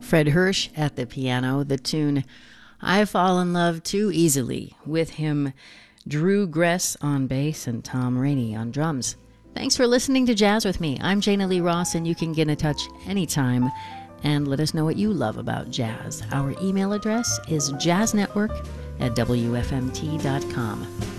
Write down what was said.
Fred Hirsch at the piano, the tune I Fall in Love Too Easily. With him, Drew Gress on bass and Tom Rainey on drums. Thanks for listening to Jazz with me. I'm Jana Lee Ross, and you can get in touch anytime and let us know what you love about jazz. Our email address is jazznetwork@wfmt.com.